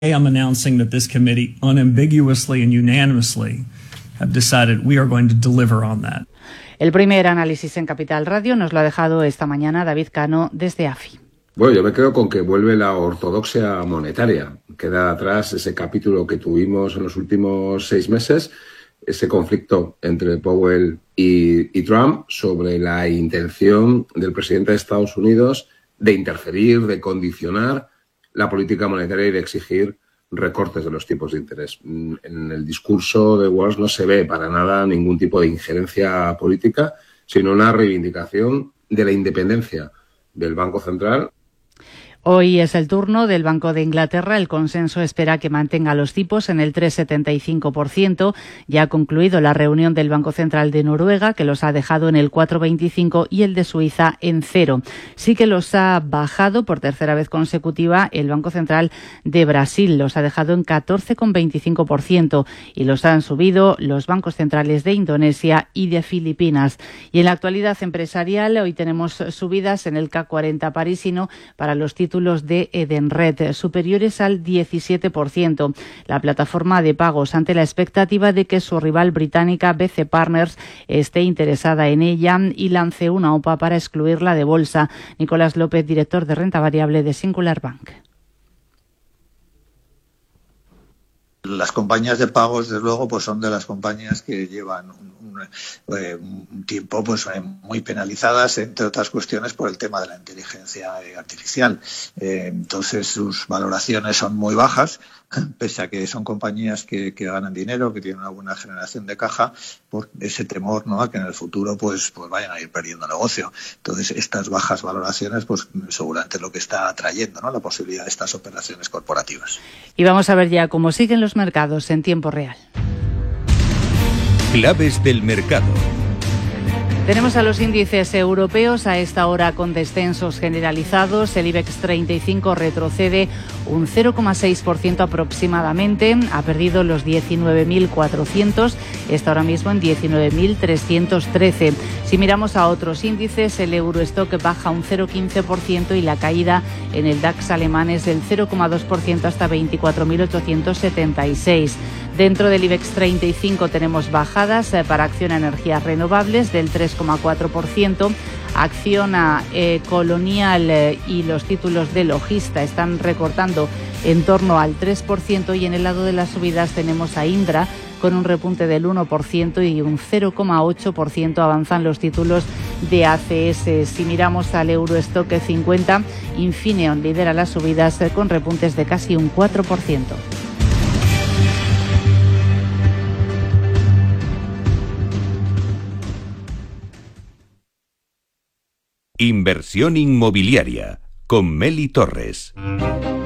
I'm announcing that this committee unambiguously and unanimously have decided we are going to deliver on that. El primer análisis en Capital Radio nos lo ha dejado esta mañana David Cano desde AFI. Bueno, yo me quedo con que vuelve la ortodoxia monetaria. Queda atrás ese capítulo que tuvimos en los últimos 6 meses, ese conflicto entre Powell y Trump sobre la intención del presidente de Estados Unidos de interferir, de condicionar la política monetaria y de exigir recortes de los tipos de interés. En el discurso de Walsh no se ve para nada ningún tipo de injerencia política, sino una reivindicación de la independencia del Banco Central. Hoy es el turno del Banco de Inglaterra. El consenso espera que mantenga los tipos en el 3,75%. Ya ha concluido la reunión del Banco Central de Noruega, que los ha dejado en el 4,25%, y el de Suiza en 0. Sí que los ha bajado por tercera vez consecutiva el Banco Central de Brasil. Los ha dejado en 14,25% y los han subido los bancos centrales de Indonesia y de Filipinas. Y en la actualidad empresarial, hoy tenemos subidas en el CAC 40 parisino para los títulos de Edenred, superiores al 17%. La plataforma de pagos, ante la expectativa de que su rival británica BC Partners esté interesada en ella y lance una OPA para excluirla de bolsa. Nicolás López, director de renta variable de Singular Bank. Las compañías de pagos, desde luego, pues son de las compañías que llevan un tiempo pues muy penalizadas, entre otras cuestiones, por el tema de la inteligencia artificial. Entonces sus valoraciones son muy bajas, pese a que son compañías que ganan dinero, que tienen una buena generación de caja, por ese temor, ¿no?, a que en el futuro pues vayan a ir perdiendo negocio. Entonces estas bajas valoraciones pues seguramente es lo que está atrayendo, ¿no?, la posibilidad de estas operaciones corporativas. Y vamos a ver ya cómo siguen los mercados en tiempo real. Claves del mercado. Tenemos a los índices europeos a esta hora con descensos generalizados. El IBEX 35 retrocede un 0,6% aproximadamente. Ha perdido los 19.400. Está ahora mismo en 19.313. Si miramos a otros índices, el Eurostock baja un 0,15% y la caída en el DAX alemán es del 0,2% hasta 24.876. Dentro del IBEX 35 tenemos bajadas para Acciona Energías Renovables del 3,4%. Acciona Colonial y los títulos de Logista están recortando en torno al 3%, y en el lado de las subidas tenemos a Indra con un repunte del 1% y un 0,8% avanzan los títulos de ACS. Si miramos al Eurostock 50, Infineon lidera las subidas con repuntes de casi un 4%. Inversión inmobiliaria con Meli Torres.